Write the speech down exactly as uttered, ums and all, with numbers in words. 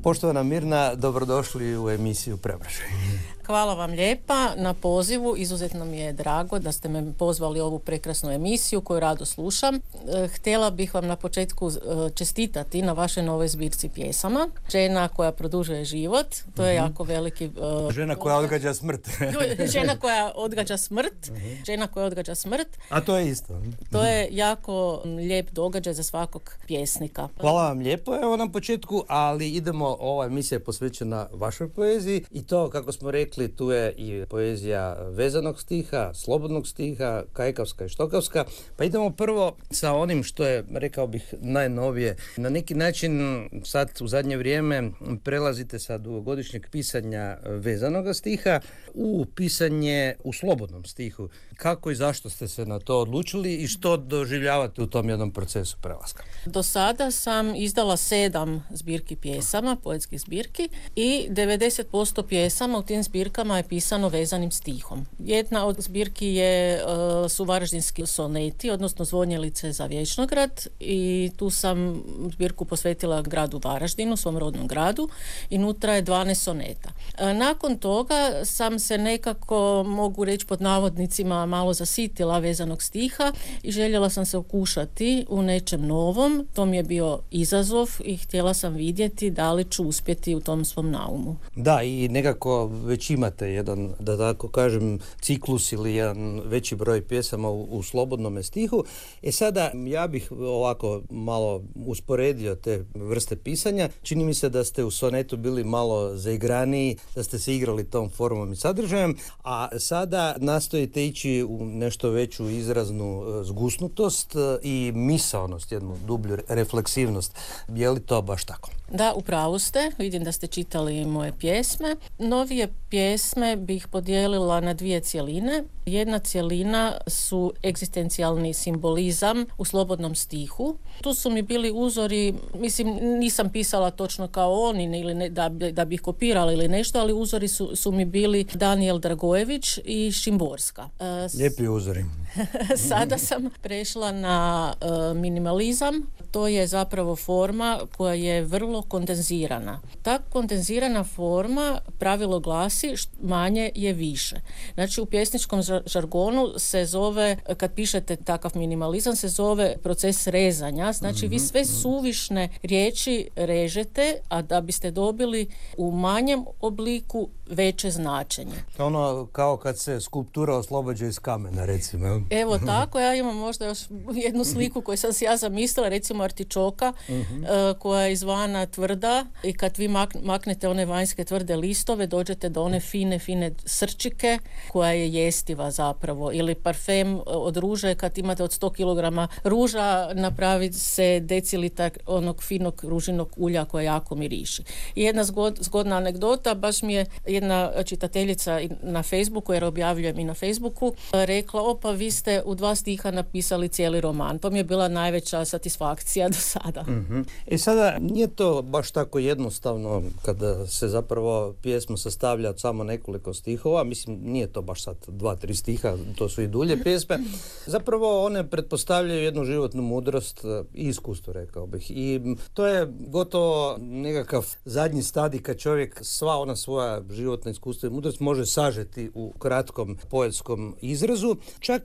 Poštovana Mirna, dobrodošli u emisiju Preobražaj. Hvala vam lijepa na pozivu, izuzetno mi je drago da ste me pozvali u ovu prekrasnu emisiju koju rado slušam. Htjela bih vam na početku čestitati na vašoj novoj zbirci pjesama. Žena koja produžuje život, to je uh-huh. jako veliki... Uh, žena koja odgađa smrt. žena koja odgađa smrt. Uh-huh. Žena koja odgađa smrt. A to je isto. To je jako lijep događaj za svakog pjesnika. Hvala vam lijepo, evo na početku, ali idemo, ova emisija je posvećena vašoj poeziji i to, kako smo rekli, tu je i poezija vezanog stiha, slobodnog stiha, kajkavska i štokavska. Pa idemo prvo sa onim što je, rekao bih, najnovije. Na neki način sad u zadnje vrijeme prelazite sa dugogodišnjeg pisanja vezanog stiha u pisanje u slobodnom stihu. Kako i zašto ste se na to odlučili i što doživljavate u tom jednom procesu prelaska? Do sada sam izdala sedam zbirki pjesama, poetskih zbirki, i devedeset posto pjesama u tim zbirkama je pisano vezanim stihom. Jedna od zbirki je, su varaždinski soneti, odnosno zvonjelice za Vječnograd, i tu sam zbirku posvetila gradu Varaždinu, svom rodnom gradu, i unutra je dvanaest soneta. Nakon toga sam se nekako, mogu reći pod navodnicima, malo zasitila vezanog stiha i željela sam se okušati u nečem novom. To mi je bio izazov i htjela sam vidjeti da li ću uspjeti u tom svom naumu. Da, i nekako već imate jedan, da tako kažem, ciklus ili jedan veći broj pjesama u, u slobodnom stihu. E sada, ja bih ovako malo usporedio te vrste pisanja. Čini mi se da ste u sonetu bili malo zaigraniji, da ste se igrali tom formom i sadržajem, a sada nastojite ići u nešto veću izraznu zgusnutost i misaonost, jednu dublju refleksivnost. Je li to baš tako? Da, upravo ste. Vidim da ste čitali moje pjesme. Novije pjesme bih podijelila na dvije cjeline. Jedna cjelina su egzistencijalni simbolizam u slobodnom stihu. Tu su mi bili uzori, mislim, nisam pisala točno kao oni ili ne, da, da bih kopirala ili nešto, ali uzori su, su mi bili Danijel Dragojević i Šimborska. Lijepi uzori. Sada sam prešla na uh, minimalizam. To je zapravo forma koja je vrlo kondenzirana. Ta kondenzirana forma, pravilo glasi, manje je više. Znači u pjesničkom žargonu se zove, kad pišete takav minimalizam, se zove proces rezanja. Znači vi sve suvišne riječi režete, a da biste dobili u manjem obliku veće značenje. Ono kao kad se skulptura oslobađa iz kamena, recimo. Evo tako, ja imam možda još jednu sliku koju sam si ja zamislila, recimo artičoka, uh-huh. uh, koja je izvana tvrda, i kad vi mak- maknete one vanjske tvrde listove, dođete do one fine, fine srčike koja je jestiva zapravo. Ili parfem od ruže, kad imate od sto kilograma ruža, napravi se decilitar onog finog ružinog ulja koja jako miriši. I jedna zgod, zgodna anegdota, baš mi je jedna čitateljica na Facebooku, jer objavljujem i na Facebooku, rekla, opa, vi ste u dva stiha napisali cijeli roman. To mi je bila najveća satisfakcija do sada. Uh-huh. E sada, nije to baš tako jednostavno kada se zapravo pjesma sastavlja od samo nekoliko stihova. Mislim, nije to baš sad dva, tri stiha, to su i dulje pjesme. Zapravo one pretpostavljaju jednu životnu mudrost i iskustvo, rekao bih. I to je gotovo nekakav zadnji stadij kad čovjek sva ona svoja životna iskustva i mudrost može sažeti u kratkom poetskom izrazu. Čak